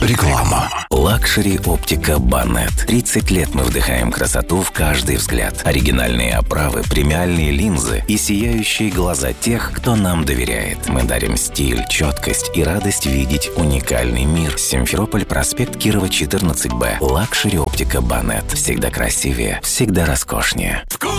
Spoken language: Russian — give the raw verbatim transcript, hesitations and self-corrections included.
Реклама. Лакшери оптика Банет. тридцать лет мы вдыхаем красоту в каждый взгляд. Оригинальные оправы, премиальные линзы и сияющие глаза тех, кто нам доверяет. Мы дарим стиль, четкость и радость видеть уникальный мир. Симферополь, проспект Кирова, четырнадцать Б. Лакшери оптика Банет. Всегда красивее, всегда роскошнее.